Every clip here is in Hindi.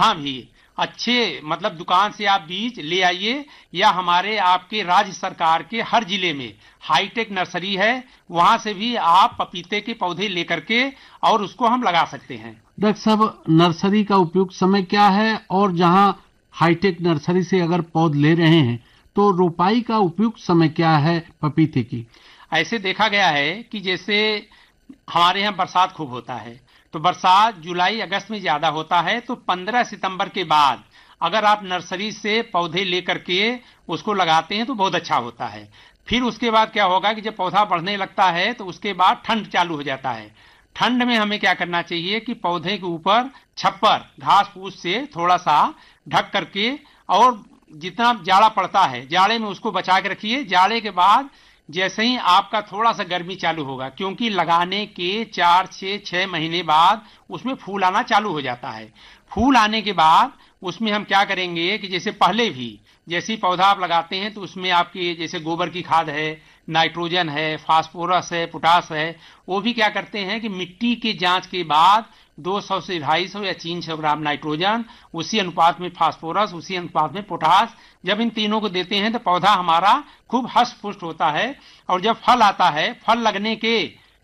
जहां भी अच्छे मतलब दुकान से आप बीज ले आइए, या हमारे आपके राज्य सरकार के हर जिले में हाईटेक नर्सरी है, वहां से भी आप पपीते के पौधे लेकर के और उसको हम लगा सकते हैं। डॉक्टर साहब, नर्सरी का उपयुक्त समय क्या है, और जहां हाईटेक नर्सरी से अगर पौध ले रहे हैं तो रोपाई का उपयुक्त समय क्या है पपीते की? ऐसे देखा गया है कि जैसे हमारे यहाँ बरसात खूब होता है, तो बरसात जुलाई अगस्त में ज्यादा होता है, तो 15 सितंबर के बाद अगर आप नर्सरी से पौधे लेकर के उसको लगाते हैं तो बहुत अच्छा होता है। फिर उसके बाद क्या होगा कि जब पौधा बढ़ने लगता है तो उसके बाद ठंड चालू हो जाता है। ठंड में हमें क्या करना चाहिए कि पौधे के ऊपर छप्पर घास फूस से थोड़ा सा ढक करके, और जितना जाड़ा पड़ता है जाड़े में उसको बचा के रखिए। जाड़े के बाद जैसे ही आपका थोड़ा सा गर्मी चालू होगा, क्योंकि लगाने के 4 से 6 महीने बाद उसमें फूल आना चालू हो जाता है। फूल आने के बाद उसमें हम क्या करेंगे कि जैसे पहले भी जैसी पौधा आप लगाते हैं तो उसमें आपकी जैसे गोबर की खाद है, नाइट्रोजन है, फास्फोरस है, पोटास है, वो भी क्या करते हैं कि मिट्टी की जांच के बाद 200 से 250 या 300 ग्राम नाइट्रोजन, उसी अनुपात में फास्फोरस, उसी अनुपात में पोटास, जब इन तीनों को देते हैं तो पौधा हमारा खूब हष्ट पुष्ट होता है। और जब फल आता है, फल लगने के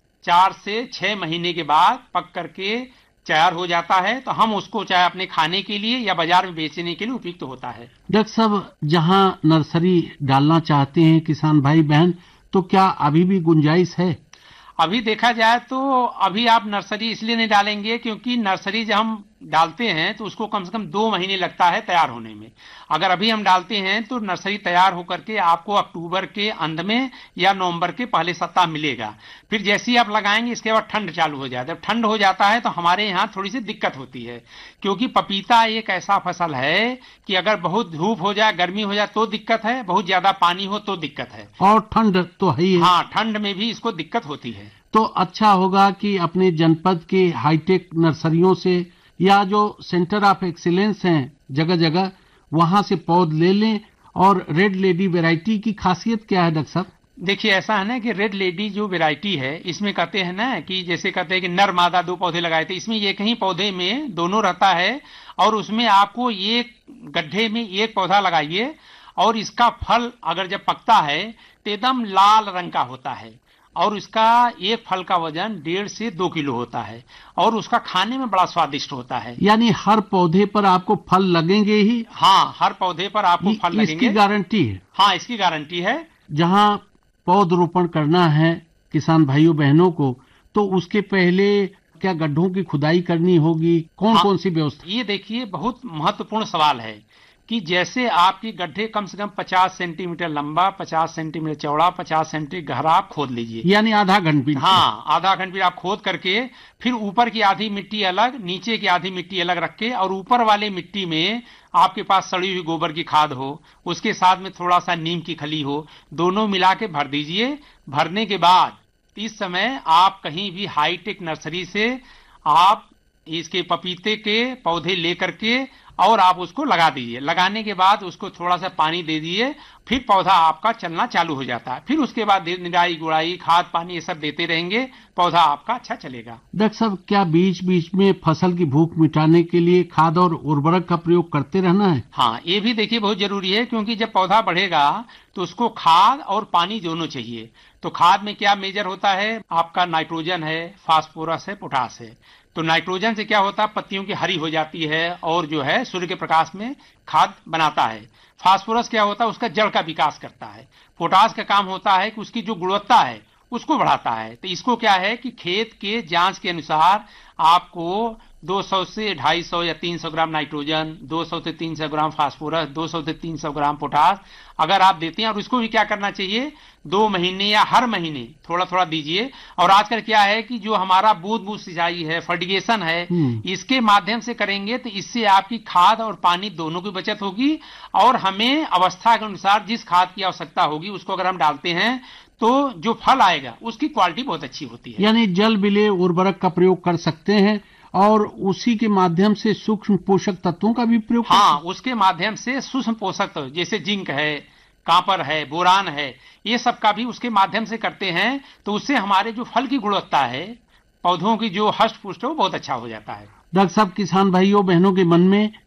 4 से 6 महीने के बाद पक करके तैयार हो जाता है, तो हम उसको चाहे अपने खाने के लिए या बाजार में बेचने के लिए उपयुक्त होता है। डॉक्टर साहब, जहां नर्सरी डालना चाहते हैं किसान भाई बहन, तो क्या अभी भी गुंजाइश है? अभी देखा जाए तो अभी आप नर्सरी इसलिए नहीं डालेंगे क्योंकि नर्सरी जब हम डालते हैं तो उसको कम से कम 2 महीने लगता है तैयार होने में। अगर अभी हम डालते हैं तो नर्सरी तैयार होकर के आपको अक्टूबर के अंत में या नवंबर के पहले सप्ताह मिलेगा। फिर जैसे ही आप लगाएंगे इसके बाद ठंड चालू हो जाता है। जब ठंड हो जाता है तो हमारे यहाँ थोड़ी सी दिक्कत होती है, क्योंकि पपीता एक ऐसा फसल है कि अगर बहुत धूप हो जाए, गर्मी हो जाए तो दिक्कत है, बहुत ज्यादा पानी हो तो दिक्कत है, और ठंड तो है ही है। हाँ, ठंड में भी इसको दिक्कत होती है। तो अच्छा होगा कि अपने जनपद के हाईटेक नर्सरियों से या जो सेंटर ऑफ एक्सीलेंस हैं जगह जगह, वहां से पौध ले लें। और रेड लेडी वैरायटी की खासियत क्या है डॉक्टर साहब? देखिए ऐसा है ना कि रेड लेडी जो वैरायटी है, इसमें कहते हैं ना कि जैसे कहते हैं कि नर मादा 2 पौधे लगाए थे, इसमें एक ही पौधे में दोनों रहता है। और उसमें आपको एक गड्ढे में एक पौधा लगाइए, और इसका फल अगर जब पकता है तो एकदम लाल रंग का होता है, और इसका एक फल का वजन 1.5 से 2 किलो होता है, और उसका खाने में बड़ा स्वादिष्ट होता है। यानी हर पौधे पर आपको फल लगेंगे ही? हाँ, हर पौधे पर आपको फल लगेंगे। इसकी गारंटी है? हाँ, इसकी गारंटी है। जहां पौधरोपण करना है किसान भाइयों बहनों को, तो उसके पहले क्या गड्ढों की खुदाई करनी होगी? कौन कौन सी व्यवस्था? ये देखिए बहुत महत्वपूर्ण सवाल है कि जैसे आपकी गड्ढे कम से कम 50 सेंटीमीटर लंबा, 50 सेंटीमीटर चौड़ा, 50 सेंटीमीटर गहरा आप खोद लीजिए, यानी आधा घंटे। हाँ, आधा घंटे आप खोद करके फिर ऊपर की आधी मिट्टी अलग, नीचे की आधी मिट्टी अलग रख के, और ऊपर वाले मिट्टी में आपके पास सड़ी हुई गोबर की खाद हो, उसके साथ में थोड़ा सा नीम की खली हो, दोनों मिला के भर दीजिए। भरने के बाद इस समय आप कहीं भी हाईटेक नर्सरी से आप इसके पपीते के पौधे लेकर के और आप उसको लगा दीजिए। लगाने के बाद उसको थोड़ा सा पानी दे दीजिए, फिर पौधा आपका चलना चालू हो जाता है। फिर उसके बाद निराई गुड़ाई खाद पानी ये सब देते रहेंगे, पौधा आपका अच्छा चलेगा। डॉक्टर साहब, क्या बीच बीच में फसल की भूख मिटाने के लिए खाद और उर्वरक का प्रयोग करते रहना है? हाँ, ये भी देखिए बहुत जरूरी है, क्योंकि जब पौधा बढ़ेगा तो उसको खाद और पानी दोनों चाहिए। तो खाद में क्या मेजर होता है, आपका नाइट्रोजन है, फास्फोरस है, पोटास है। तो नाइट्रोजन से क्या होता है, पत्तियों की हरी हो जाती है और जो है सूर्य के प्रकाश में खाद बनाता है। फास्फोरस क्या होता है, उसका जड़ का विकास करता है। पोटास का काम होता है कि उसकी जो गुणवत्ता है उसको बढ़ाता है। तो इसको क्या है कि खेत के जांच के अनुसार आपको 200 से 250 या 300 ग्राम नाइट्रोजन, 200 से 300 ग्राम फास्फोरस, 200 से 300 ग्राम पोटास अगर आप देते हैं, और इसको भी क्या करना चाहिए, 2 महीने या हर महीने थोड़ा थोड़ा दीजिए। और आजकल क्या है कि जो हमारा बूंद बूंद सिंचाई है, फर्टिगेशन है, इसके माध्यम से करेंगे तो इससे आपकी खाद और पानी दोनों की बचत होगी, और हमें अवस्था के अनुसार जिस खाद की आवश्यकता होगी उसको अगर हम डालते हैं तो जो फल आएगा उसकी क्वालिटी बहुत अच्छी होती है। यानी जल विलेय उर्वरक का प्रयोग कर सकते हैं, और उसी के माध्यम से सूक्ष्म पोषक तत्वों का भी प्रयोग। हाँ, उसके माध्यम से सूक्ष्म पोषक तत्व जैसे जिंक है, कापर है, बोरान है, ये सब का भी उसके माध्यम से करते हैं। तो उससे हमारे जो फल की गुणवत्ता है, पौधों की जो हष्ट पुष्ट है, वो बहुत अच्छा हो जाता है। डॉक्टर साहब, किसान भाइयों बहनों के मन में